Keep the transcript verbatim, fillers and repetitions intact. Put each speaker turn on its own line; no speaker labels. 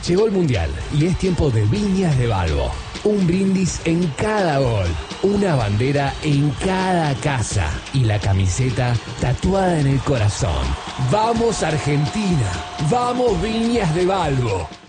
Llegó el Mundial y es tiempo de Viñas de Balbo. Un brindis en cada gol, una bandera en cada casa y la camiseta tatuada en el corazón. ¡Vamos Argentina! ¡Vamos Viñas de Balbo!